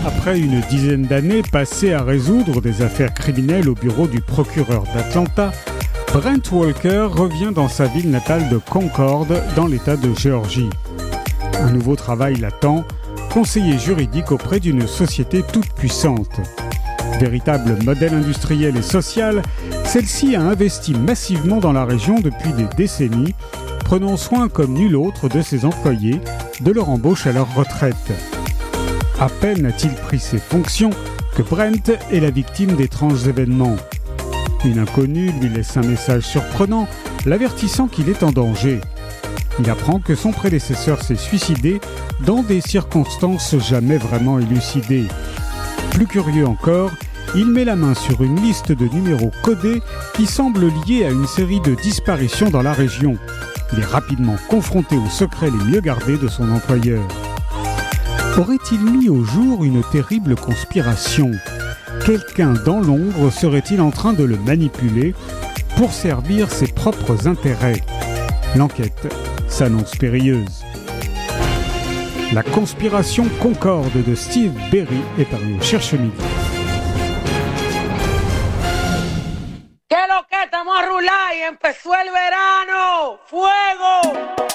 Après une dizaine d'années passées à résoudre des affaires criminelles au bureau du procureur d'Atlanta, Brent Walker revient dans sa ville natale de Concord, dans l'État de Géorgie. Un nouveau travail l'attend, conseiller juridique auprès d'une société toute puissante. Véritable modèle industriel et social, celle-ci a investi massivement dans la région depuis des décennies, prenant soin comme nul autre de ses employés, de leur embauche à leur retraite. À peine a-t-il pris ses fonctions que Brent est la victime d'étranges événements. Une inconnue lui laisse un message surprenant, l'avertissant qu'il est en danger. Il apprend que son prédécesseur s'est suicidé dans des circonstances jamais vraiment élucidées. Plus curieux encore, il met la main sur une liste de numéros codés qui semblent liés à une série de disparitions dans la région. Il est rapidement confronté aux secrets les mieux gardés de son employeur. Aurait-il mis au jour une terrible conspiration ? Quelqu'un dans l'ombre serait-il en train de le manipuler pour servir ses propres intérêts ? L'enquête s'annonce périlleuse. La conspiration Concorde de Steve Berry est paru au Cherche Midi. ¿Qué lo que estamos a rular y empezó el verano? ¡Fuego!